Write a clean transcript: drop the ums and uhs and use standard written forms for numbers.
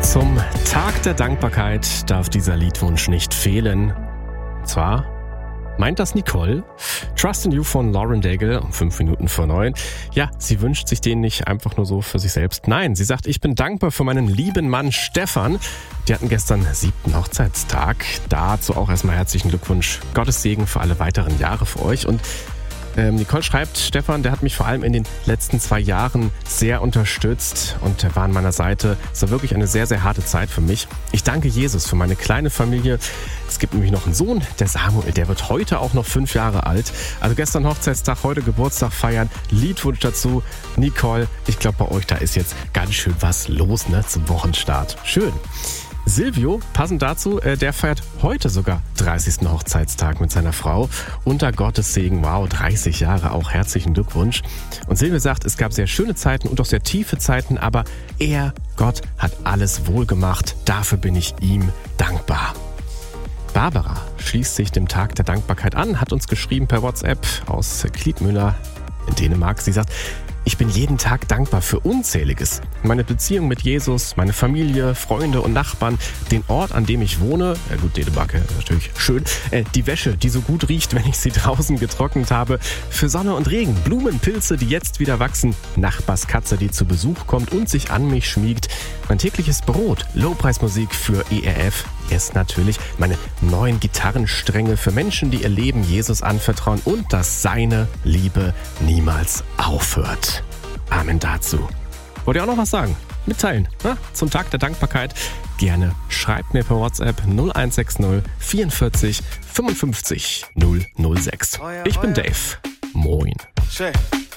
Zum Tag der Dankbarkeit darf dieser Liedwunsch nicht fehlen. Und zwar meint das Nicole. Trust in You von Lauren Daigle um 5 Minuten vor 9. Ja, sie wünscht sich den nicht einfach nur so für sich selbst. Nein, sie sagt, ich bin dankbar für meinen lieben Mann Stefan. Die hatten gestern 7. Hochzeitstag. Dazu auch erstmal herzlichen Glückwunsch. Gottes Segen für alle weiteren Jahre für euch. Und Nicole schreibt, Stefan, der hat mich vor allem in den letzten 2 Jahren sehr unterstützt und war an meiner Seite. Es war wirklich eine sehr, sehr harte Zeit für mich. Ich danke Jesus für meine kleine Familie. Es gibt nämlich noch einen Sohn, der Samuel, der wird heute auch noch 5 Jahre alt. Also gestern Hochzeitstag, heute Geburtstag feiern, Liedwunsch dazu. Nicole, ich glaube bei euch, da ist jetzt ganz schön was los, ne, zum Wochenstart. Schön. Silvio, passend dazu, der feiert heute sogar 30. Hochzeitstag mit seiner Frau. Unter Gottes Segen, wow, 30 Jahre, auch herzlichen Glückwunsch. Und Silvio sagt, es gab sehr schöne Zeiten und auch sehr tiefe Zeiten, aber Gott, hat alles wohl gemacht. Dafür bin ich ihm dankbar. Barbara schließt sich dem Tag der Dankbarkeit an, hat uns geschrieben per WhatsApp aus Klietmüller in Dänemark. Sie sagt, ich bin jeden Tag dankbar für Unzähliges. Meine Beziehung mit Jesus, meine Familie, Freunde und Nachbarn, den Ort, an dem ich wohne, ja gut, Dänemark natürlich schön, die Wäsche, die so gut riecht, wenn ich sie draußen getrocknet habe, für Sonne und Regen, Blumen, Pilze, die jetzt wieder wachsen, Nachbarskatze, die zu Besuch kommt und sich an mich schmiegt, mein tägliches Brot, Lobpreismusik für ERF, yes natürlich, meine neuen Gitarrenstränge für Menschen, die ihr Leben Jesus anvertrauen und dass seine Liebe niemals aufhört. Amen dazu. Wollt ihr auch noch was sagen? Mitteilen, na? Zum Tag der Dankbarkeit? Gerne schreibt mir per WhatsApp 0160 44 55 006. Ich bin Dave. Moin.